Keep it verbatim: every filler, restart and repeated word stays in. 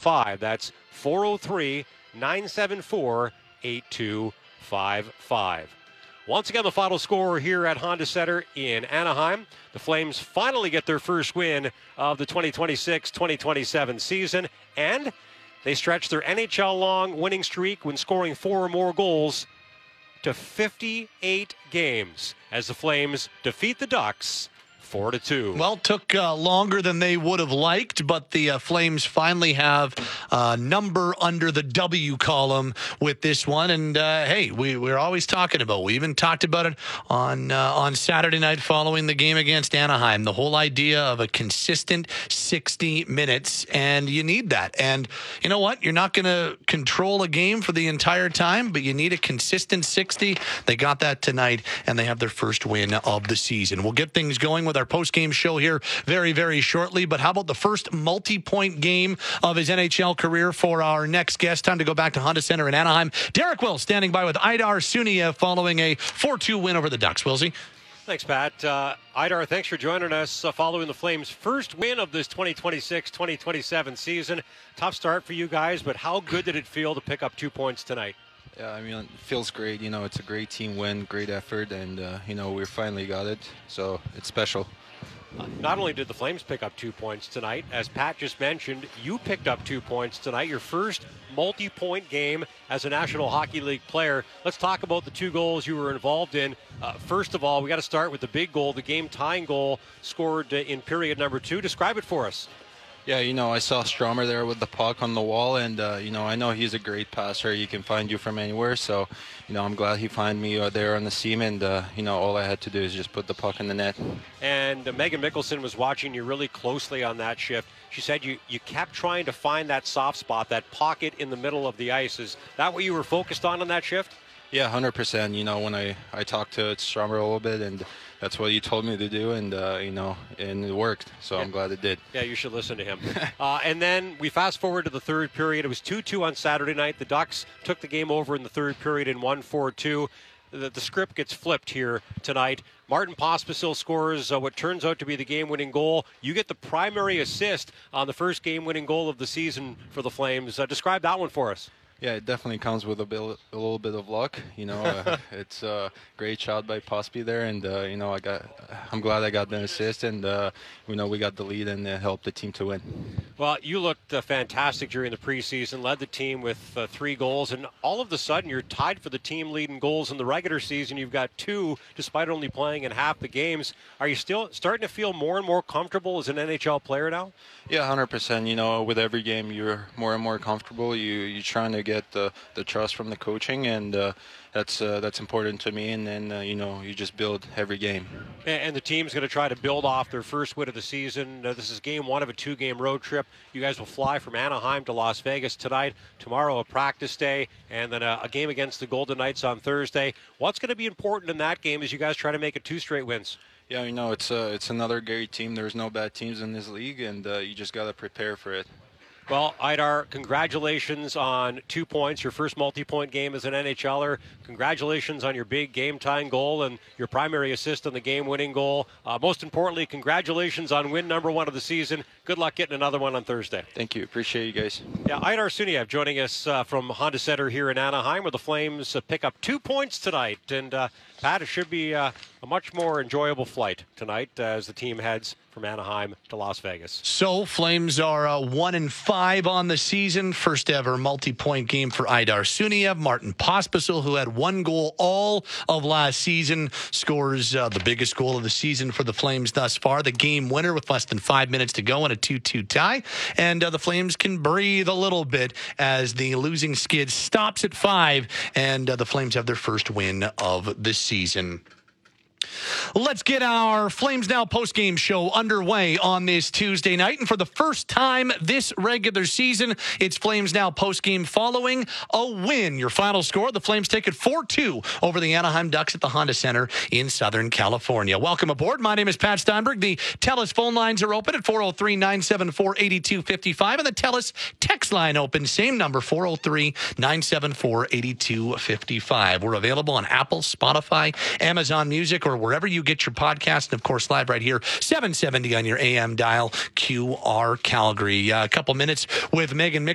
five. That's four oh three, nine seven four, eight two five five. Once again, the final score here at Honda Center in Anaheim. The Flames finally get their first win of the twenty twenty-six twenty twenty-seven season, and they stretch their N H L-long winning streak when scoring four or more goals to fifty-eight games as the Flames defeat the Ducks Four to two. Well, took uh, longer than they would have liked, but the uh, Flames finally have a uh, number under the W column with this one. And uh, hey, we, we're always talking about. We even talked about it on uh, on Saturday night following the game against Anaheim. The whole idea of a consistent sixty minutes, and you need that. And you know what? You're not going to control a game for the entire time, but you need a consistent sixty. They got that tonight, and they have their first win of the season. We'll get things going with our post-game show here very, very shortly. But how about the first multi-point game of his N H L career for our next guest? Time to go back to Honda Center in Anaheim. Derek Wills standing by with Aidar Suniev following a four two win over the Ducks. Willsy? Thanks, Pat. Uh, Aidar, thanks for joining us uh, following the Flames' first win of this twenty twenty-six twenty twenty-seven season. Tough start for you guys, but how good did it feel to pick up two points tonight? Yeah, I mean, it feels great. You know, it's a great team win, great effort, and, uh, you know, we finally got it, so it's special. Uh, not only did the Flames pick up two points tonight, as Pat just mentioned, you picked up two points tonight, your first multi-point game as a National Hockey League player. Let's talk about the two goals you were involved in. Uh, first of all, we got to start with the big goal, the game-tying goal scored uh, in period number two. Describe it for us. Yeah, you know, I saw Stromer there with the puck on the wall, and, uh, you know, I know he's a great passer. He can find you from anywhere, so, you know, I'm glad he found me uh, there on the seam, and, uh, you know, all I had to do is just put the puck in the net. And uh, Megan Mickelson was watching you really closely on that shift. She said you, you kept trying to find that soft spot, that pocket in the middle of the ice. Is that what you were focused on on that shift? Yeah, one hundred percent. You know, when I, I talked to Stromer a little bit, and that's what you told me to do, and, uh, you know, and it worked. So yeah. I'm glad it did. Yeah, you should listen to him. uh, and then we fast forward to the third period. It was two two on Saturday night. The Ducks took the game over in the third period and won four two. The, the script gets flipped here tonight. Martin Pospisil scores uh, what turns out to be the game-winning goal. You get the primary assist on the first game-winning goal of the season for the Flames. Uh, describe that one for us. Yeah, it definitely comes with a, bit, a little bit of luck. You know, uh, it's a great shot by Pospy there, and uh, you know, I got. I'm glad I got the assist, and uh, you know, we got the lead and uh, helped the team to win. Well, you looked uh, fantastic during the preseason, led the team with uh, three goals, and all of a sudden you're tied for the team lead in goals in the regular season. You've got two, despite only playing in half the games. Are you still starting to feel more and more comfortable as an N H L player now? Yeah, one hundred percent. You know, with every game, you're more and more comfortable. You you're trying to get the the trust from the coaching, and uh, that's uh, that's important to me. And then uh, you know, you just build every game. And, and the team's going to try to build off their first win of the season. Uh, this is game one of a two-game road trip. You guys will fly from Anaheim to Las Vegas tonight. Tomorrow, a practice day, and then a, a game against the Golden Knights on Thursday. What's going to be important in that game as you guys try to make it two straight wins? Yeah, you know, it's uh, it's another great team. There's no bad teams in this league, and uh, you just got to prepare for it. Well, Aidar, congratulations on two points, your first multi-point game as an N H L er. Congratulations on your big game-tying goal and your primary assist on the game-winning goal. Uh, most importantly, congratulations on win number one of the season. Good luck getting another one on Thursday. Thank you. Appreciate you guys. Yeah, Aidar Suniev joining us uh, from Honda Center here in Anaheim, where the Flames uh, pick up two points tonight. And, uh, Pat, it should be uh, a much more enjoyable flight tonight uh, as the team heads from Anaheim to Las Vegas. So, Flames are uh, one and five on the season. First ever multi-point game for Aidar Suniev. Martin Pospisil, who had one goal all of last season, scores uh, the biggest goal of the season for the Flames thus far. The game winner with less than five minutes to go in a two two tie. And uh, the Flames can breathe a little bit as the losing skid stops at five, and uh, the Flames have their first win of the season. Let's get our Flames Now postgame show underway on this Tuesday night. And for the first time this regular season, it's Flames Now postgame following a win. Your final score, the Flames take it four two over the Anaheim Ducks at the Honda Center in Southern California. Welcome aboard. My name is Pat Steinberg. The TELUS phone lines are open at four oh three, nine seven four, eight two five five, and the TELUS text line open, same number, four oh three, nine seven four, eight two five five. We're available on Apple, Spotify, Amazon Music, or wherever you get your podcast, and of course live right here, seven seventy on your A M dial, Q R Calgary. Uh, a couple minutes with Megan Mickelson.